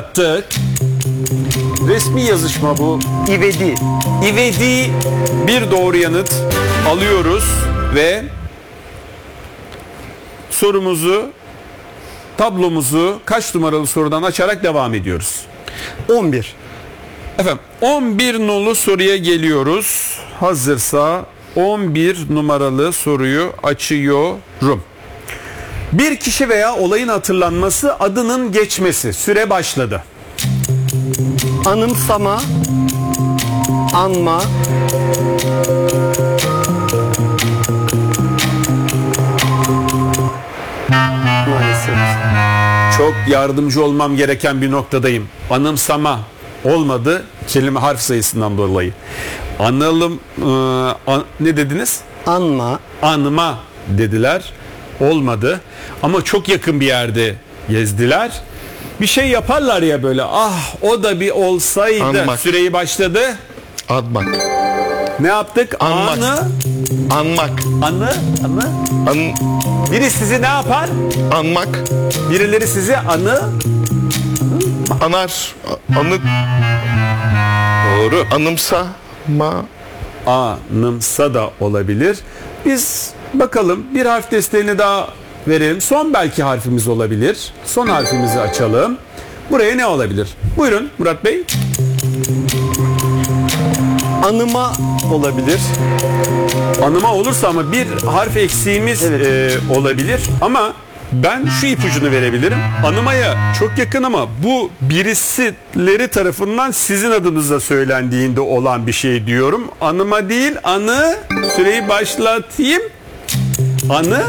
Tık. Resmi yazışma bu. İvedi. İvedi bir doğru yanıt alıyoruz ve sorumuzu, tablomuzu kaç numaralı sorudan açarak devam ediyoruz? 11. Efendim 11 nolu soruya geliyoruz. Hazırsa 11 numaralı soruyu açıyorum. Bir kişi veya olayın hatırlanması, adının geçmesi. Süre başladı. Anımsama, anma, maalesef. Çok yardımcı olmam gereken bir noktadayım. Anımsama olmadı kelime harf sayısından dolayı. Analım ne dediniz? Anma, Anma dediler. Olmadı. Ama çok yakın bir yerde gezdiler. Bir şey yaparlar ya böyle. Ah o da bir olsaydı. Anmak. Süreyi başladı. Admak. Ne yaptık? Anmak. Anmak. Anı. Biri sizi ne yapar? Anmak. Birileri sizi Anar. Anı. Doğru. Anımsama. Anımsa da olabilir. Biz bakalım bir harf desteğini daha verelim. Son belki harfimiz olabilir. Son harfimizi açalım. Buraya ne olabilir? Buyurun Murat Bey. anıma olabilir. Anıma olursa ama bir harf eksiğimiz olabilir. Ama ben şu ipucunu verebilirim. Anımaya çok yakın ama bu birisileri tarafından sizin adınıza söylendiğinde olan bir şey diyorum. Anıma değil, anı. Süreyi başlatayım. Anı.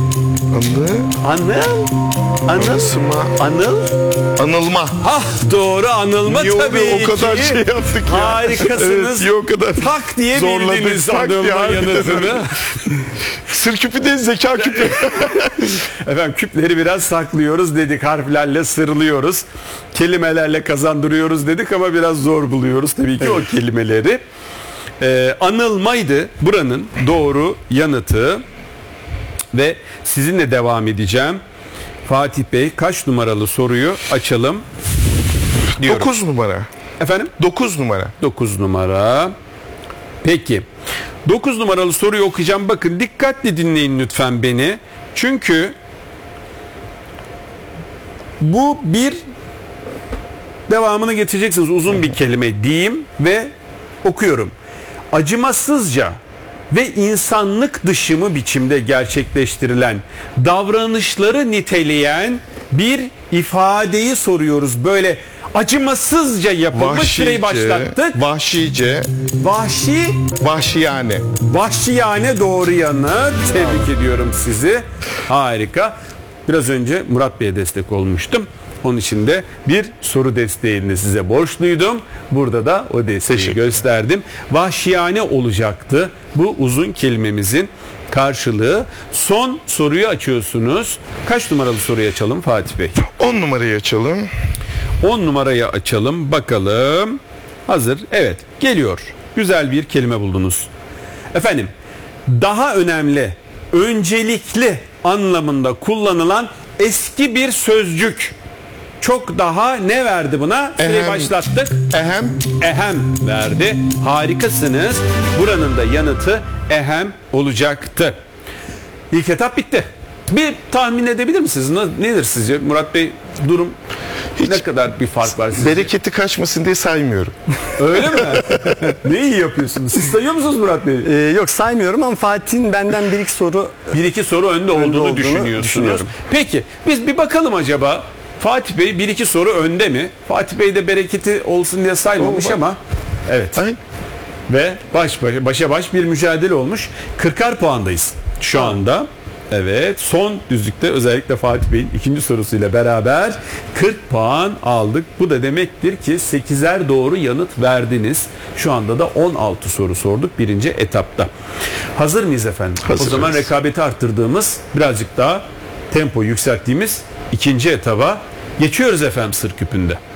Anısma. Anıl. Anılma. Ah doğru, anılma Niye tabii o kadar ki. şey yaptık ya? Harikasınız. Evet, niye o kadar Tak diye zorladık, bildiniz tak diye anılma harbiden. yanıtını. Sır küpü değil, zeka küpü. Efendim küpleri biraz saklıyoruz dedik, harflerle sırlıyoruz. Kelimelerle kazandırıyoruz dedik ama biraz zor buluyoruz tabii ki o kelimeleri. Anılmaydı buranın doğru yanıtı ve sizinle devam edeceğim. Fatih Bey kaç numaralı soruyu açalım diyorum. 9 numara. Efendim? 9 numara. 9 numara. Peki. 9 numaralı soruyu okuyacağım. Bakın dikkatli dinleyin lütfen beni. Çünkü bu bir devamını getireceksiniz. Uzun bir kelime diyeyim ve okuyorum. Acımasızca ve insanlık dışı biçimde gerçekleştirilen davranışları niteleyen bir ifadeyi soruyoruz. Böyle acımasızca yapılmış, süreyi başlattık. Vahşice. Vahşi, Vahşiyane. vahşiyane doğru yanıt. Tebrik ediyorum sizi. Harika. Biraz önce Murat Bey'e destek olmuştum. Onun için de bir soru desteğini size borçluydum. Burada da o desteği gösterdim. Vahşiyane olacaktı bu uzun kelimemizin karşılığı. Son soruyu açıyorsunuz. Kaç numaralı soruyu açalım Fatih Bey? 10 numarayı açalım. 10 numarayı açalım bakalım. Hazır. Evet, geliyor. Güzel bir kelime buldunuz. Efendim, daha önemli, öncelikli anlamında kullanılan eski bir sözcük. Çok daha ne verdi buna? Süreyi başlattık. Ehem. Ehem verdi. Harikasınız. Buranın da yanıtı ehem olacaktı. İlk etap bitti. Bir tahmin edebilir misiniz? Nedir sizce? Murat Bey durum ne kadar bir fark var sizce? Bereketi kaçmasın diye saymıyorum. Öyle mi? Ne iyi yapıyorsunuz. Siz sayıyor musunuz Murat Bey? Yok saymıyorum ama Fatih'in benden bir iki soru Bir iki soru önde olduğunu düşünüyorsunuz. düşünüyorum. Peki biz bir bakalım acaba Fatih Bey bir iki soru önde mi? Fatih Bey de bereketi olsun diye saymamış ama evet. Ay. Ve başa baş bir mücadele olmuş. 40'ar puandayız şu anda. Evet, son düzlükte özellikle Fatih Bey'in ikinci sorusuyla beraber 40 puan aldık. Bu da demektir ki 8'er doğru yanıt verdiniz. Şu anda da 16 soru sorduk birinci etapta. Hazır mıyız efendim? Hazırız. O zaman rekabeti arttırdığımız, birazcık daha tempo yükselttiğimiz ikinci etaba geçiyoruz efendim sır küpünde.